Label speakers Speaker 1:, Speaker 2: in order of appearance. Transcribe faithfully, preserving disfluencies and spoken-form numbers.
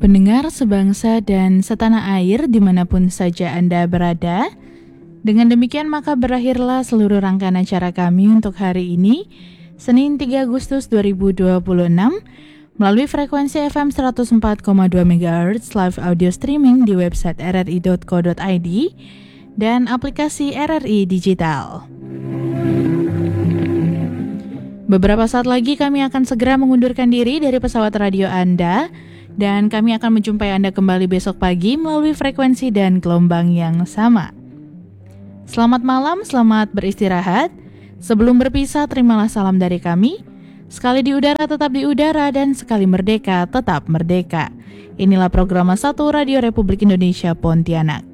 Speaker 1: Pendengar sebangsa dan setanah air dimanapun saja Anda berada, dengan demikian maka berakhirlah seluruh rangkaian acara kami untuk hari ini, Senin tiga Agustus dua ribu dua puluh enam, melalui frekuensi F M seratus empat koma dua megahertz live audio streaming di website r r i dot co dot i d dan aplikasi R R I Digital. Beberapa saat lagi kami akan segera mengundurkan diri dari pesawat radio Anda, dan kami akan menjumpai Anda kembali besok pagi melalui frekuensi dan gelombang yang sama. Selamat malam, selamat beristirahat. Sebelum berpisah, terimalah salam dari kami. Sekali di udara tetap di udara, dan sekali merdeka tetap merdeka. Inilah program satu Radio Republik Indonesia Pontianak.